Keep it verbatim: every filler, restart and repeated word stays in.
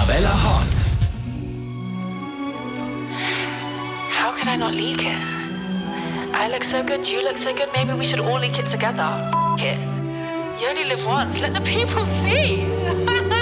Arabella Hot. How could I not leak it? I look so good, you look so good, maybe we should all leak it together. F it. You only live once, let the people see.